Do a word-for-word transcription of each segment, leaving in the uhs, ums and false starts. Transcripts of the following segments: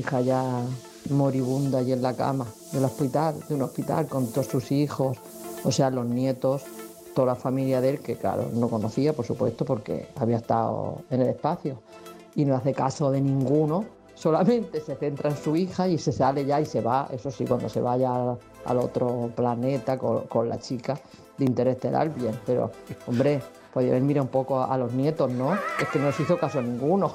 hija ya moribunda y en la cama del hospital, de un hospital con todos sus hijos, o sea, los nietos, toda la familia de él, que claro, no conocía, por supuesto, porque había estado en el espacio, y no hace caso de ninguno, solamente se centra en su hija y se sale ya y se va, eso sí, cuando se vaya al, al otro planeta con, con la chica de Interestelar, bien, pero hombre, podía haber mirado un poco a, a los nietos, ¿no? Es que no les hizo caso a ninguno.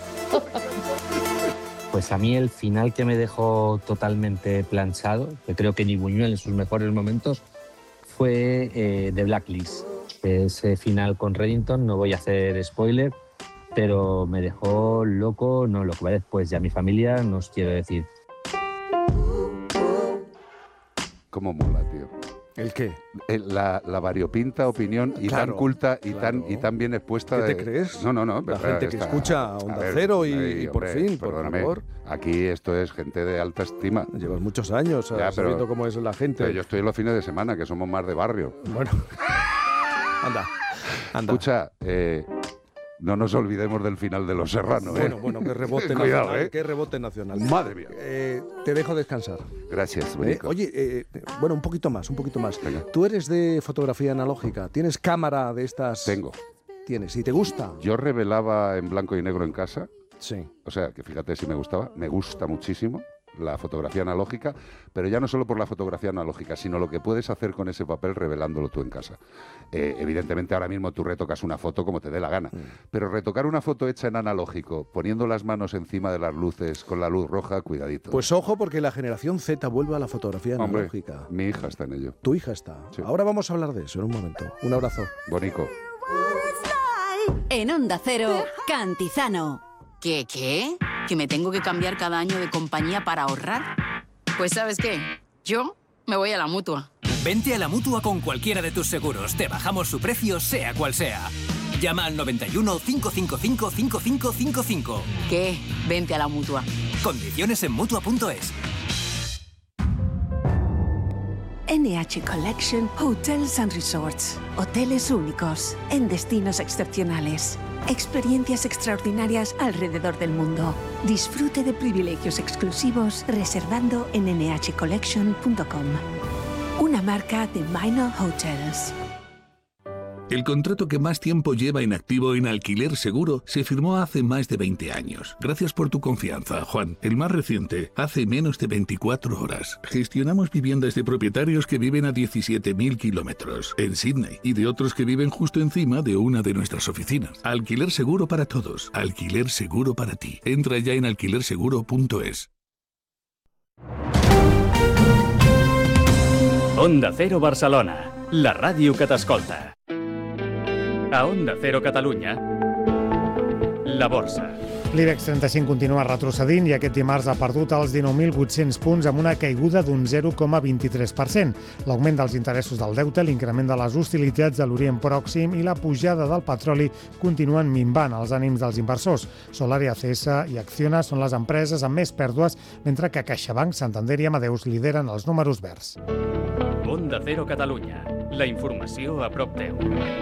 Pues a mí el final que me dejó totalmente planchado, que creo que ni Buñuel en sus mejores momentos, fue eh, The Blacklist. Ese final con Reddington, no voy a hacer spoiler, pero me dejó loco, no lo que va después. Ya mi familia, no os quiero decir. ¿Cómo mola, tío? ¿El qué? La, la variopinta opinión y claro, tan culta y, claro. tan, y tan bien expuesta. ¿Qué de... te crees? No, no, no. La gente que está... escucha Onda a ver, Cero y, ay, y por hombre, fin, por perdóname. favor. Aquí esto es gente de alta estima. Llevas muchos años ya, sabiendo pero, cómo es la gente. Pero yo estoy en los fines de semana, que somos más de barrio. Bueno. anda, anda. Escucha, eh... no nos olvidemos del final de Los Serrano, ¿eh? Bueno, bueno, que rebote Cuidado, nacional, ¿eh? que rebote nacional. Madre mía. Eh, te dejo descansar. Gracias, ¿Eh? Benico. Oye, eh, bueno, un poquito más, un poquito más. Venga. Tú eres de fotografía analógica, ¿tienes cámara de estas? Tengo. ¿Tienes? ¿Y te gusta? Yo revelaba en blanco y negro en casa. Sí. O sea, que fíjate si me gustaba. Me gusta muchísimo la fotografía analógica, pero ya no solo por la fotografía analógica, sino lo que puedes hacer con ese papel revelándolo tú en casa. Eh, evidentemente ahora mismo tú retocas una foto como te dé la gana, mm. pero retocar una foto hecha en analógico, poniendo las manos encima de las luces con la luz roja, cuidadito. Pues ojo, porque la generación Z vuelve a la fotografía Hombre, analógica. Mi hija está en ello. Tu hija está. Sí. Ahora vamos a hablar de eso en un momento. Un abrazo. Bonico. En Onda Cero, Cantizano. ¿Qué, qué? ¿Que me tengo que cambiar cada año de compañía para ahorrar? Pues ¿sabes qué? Yo me voy a la Mutua. Vente a la Mutua con cualquiera de tus seguros. Te bajamos su precio, sea cual sea. Llama al noventa y uno, cinco cinco cinco, cinco cinco cinco cinco. ¿Qué? Vente a la Mutua. Condiciones en Mutua punto es. N H Collection Hotels and Resorts. Hoteles únicos en destinos excepcionales. Experiencias extraordinarias alrededor del mundo. Disfrute de privilegios exclusivos reservando en ene hache collection punto com. Una marca de Minor Hotels. El contrato que más tiempo lleva inactivo en Alquiler Seguro se firmó hace más de veinte años. Gracias por tu confianza, Juan. El más reciente, hace menos de veinticuatro horas. Gestionamos viviendas de propietarios que viven a diecisiete mil kilómetros en Sydney y de otros que viven justo encima de una de nuestras oficinas. Alquiler Seguro para todos. Alquiler Seguro para ti. Entra ya en alquiler seguro punto es. Onda Cero Barcelona, la ràdio que t'escolta. A Onda Cero Catalunya, la borsa. L'IBEX trenta-cinc continua retrocedint i aquest dimarts ha perdut els dinou mil vuit-cents punts amb una caiguda d'un zero coma vint-i-tres per cent. L'augment dels interessos del deute, l'increment de les hostilitats a l'Orient Pròxim i la pujada del petroli continuen minvant els ànims dels inversors. Solar i A C S i Acciona són les empreses amb més pèrdues, mentre que CaixaBank, Santander i Amadeus lideren els números verds. Onda Cero Catalunya, la informació a prop teu.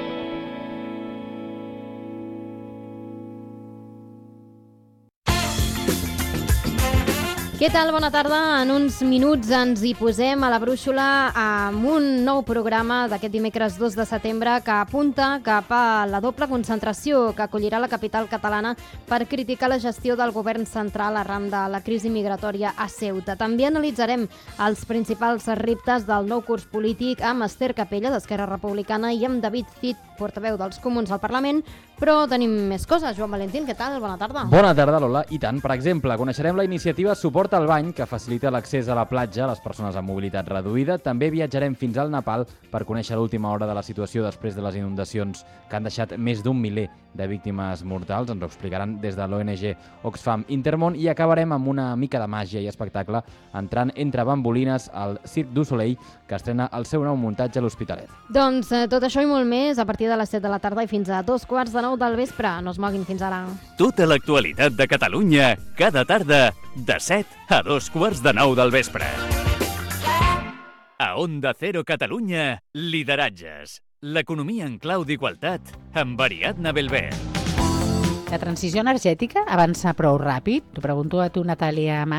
Què tal? Bona tarda. En uns minuts ens hi posem a la brúixola amb un nou programa d'aquest dimecres dos de setembre que apunta cap a la doble concentració que acollirà la capital catalana per criticar la gestió del govern central arran de la crisi migratòria a Ceuta. També analitzarem els principals reptes del nou curs polític amb Esther Capella, d'Esquerra Republicana, i amb David Cid, portaveu dels Comuns al Parlament, però tenim més coses. Joan Valentín, què tal? Bona tarda. Bona tarda, Lola. I tant. Per exemple, coneixerem la iniciativa Suport al Bany, que facilita l'accés a la platja a les persones amb mobilitat reduïda. També viatjarem fins al Nepal per conèixer l'última hora de la situació després de les inundacions que han deixat més d'un miler de víctimes mortals. Ens ho explicaran des de l'O N G Oxfam Intermón i acabarem amb una mica de màgia i espectacle entrant entre bambolines al Cirque du Soleil, que estrena el seu nou muntatge a l'Hospitalet. Doncs eh, tot això i molt més a partir de les set de la tarda i fins a dos quarts de nou del vespre. No es moguin fins ara. Tota l'actualitat de Catalunya, cada tarda, de set a dos quarts de nou del vespre. A Onda Cero Catalunya, lideratges. L'economia en clau d'igualtat amb Ariadna Belver. La transició energètica avança prou ràpid? T'ho pregunto a tu, Natàlia Mas.